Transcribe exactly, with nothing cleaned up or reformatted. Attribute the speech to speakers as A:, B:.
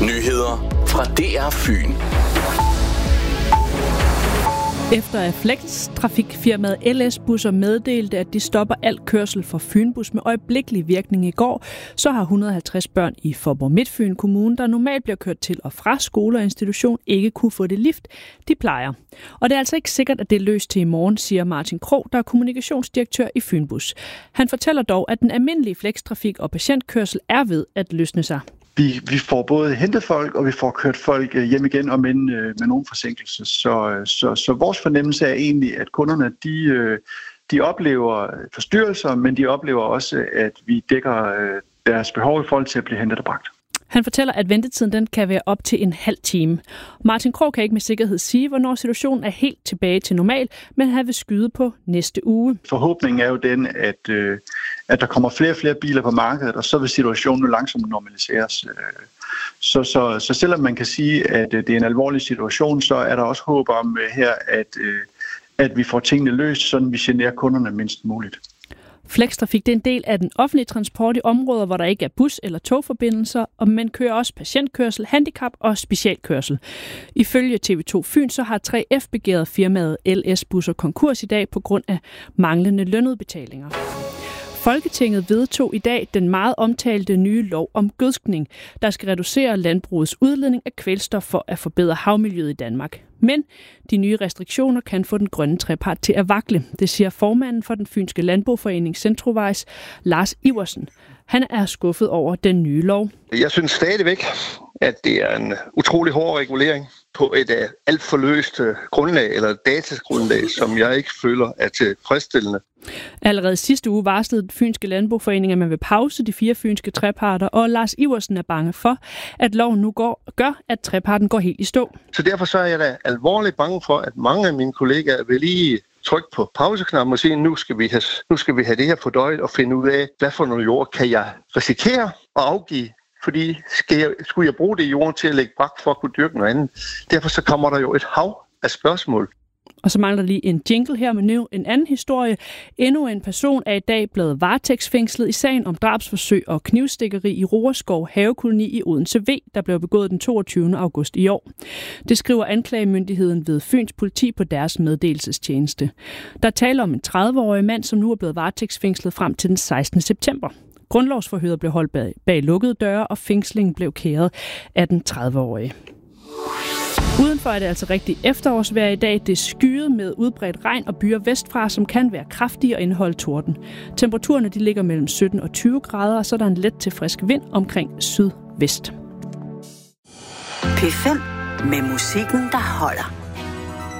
A: Nyheder fra D R Fyn.
B: Efter at Flextrafikfirmaet L S-busser meddelte, at de stopper al kørsel for Fynbus med øjeblikkelig virkning i går, så har et hundrede og halvtreds børn i Faaborg Midtfyn Kommune, der normalt bliver kørt til og fra skole og institution, ikke kunne få det lift, de plejer. Og det er altså ikke sikkert, at det er løst til i morgen, siger Martin Krog, der er kommunikationsdirektør i Fynbus. Han fortæller dog, at den almindelige flextrafik og patientkørsel er ved at løsne sig.
C: Vi, vi får både hentet folk, og vi får kørt folk hjem igen, og med, med nogle forsinkelser. Så, så, så vores fornemmelse er egentlig, at kunderne de, de oplever forstyrrelser, men de oplever også, at vi dækker deres behov i forhold til at blive hentet og bragt.
B: Han fortæller, at ventetiden den kan være op til en halv time. Martin Krog kan ikke med sikkerhed sige, hvornår situationen er helt tilbage til normal, men han vil skyde på næste uge.
C: Forhåbningen er jo den, at, øh, at der kommer flere og flere biler på markedet, og så vil situationen nu langsomt normaliseres. Så, så, så selvom man kan sige, at det er en alvorlig situation, så er der også håb om her, at, øh, at vi får tingene løst, så vi generer kunderne mindst muligt.
B: Flextrafik det er en del af den offentlige transport i områder, hvor der ikke er bus- eller togforbindelser, og man kører også patientkørsel, handicap og specialkørsel. Ifølge T V to Fyn så har tre F begæret firmaet L S-busser konkurs i dag på grund af manglende lønudbetalinger. Folketinget vedtog i dag den meget omtalte nye lov om gødskning, der skal reducere landbrugets udledning af kvælstof for at forbedre havmiljøet i Danmark. Men de nye restriktioner kan få den grønne trepart til at vakle. Det siger formanden for den fynske landboforening Centrovejs, Lars Iversen. Han er skuffet over den nye lov.
D: Jeg synes stadigvæk, at det er en utrolig hård regulering på et uh, alt for løst uh, grundlag eller datagrundlag, som jeg ikke føler er tilfredsstillende.
B: Allerede sidste uge varslede den fynske landboforening, at man vil pause de fire fynske treparter, og Lars Iversen er bange for, at loven nu går, gør, at treparten går helt i stå.
D: Så derfor så er jeg da alvorligt bange for, at mange af mine kollegaer vil lige trykke på pauseknappen og sige, nu skal vi have, nu skal vi have det her fordøjet og finde ud af, hvad for noget jord kan jeg risikere at afgive. Fordi skal jeg, skulle jeg bruge det i jorden til at lægge brak for at kunne dyrke noget andet? Derfor så kommer der jo et hav af spørgsmål.
B: Og så mangler lige en jingle her med en anden historie. Endnu en person er i dag blevet varetægtsfængslet i sagen om drabsforsøg og knivstikkeri i Roerskov Havekoloni i Odense V, der blev begået den toogtyvende august i år. Det skriver anklagemyndigheden ved Fyns politi på deres meddelelsestjeneste. Der taler om en tredive-årig mand, som nu er blevet varetægtsfængslet frem til den sekstende september. Grundlovsforhøret blev holdt bag, bag lukkede døre, og fængslingen blev kæret af den tredive-årige. Udenfor er det altså rigtig efterårsvejr i dag. Det er skyet med udbredt regn og byer vestfra, som kan være kraftige og indeholde torden. Temperaturerne de ligger mellem sytten og tyve grader, og så er der en let til frisk vind omkring sydvest.
E: P fem med musikken, der holder.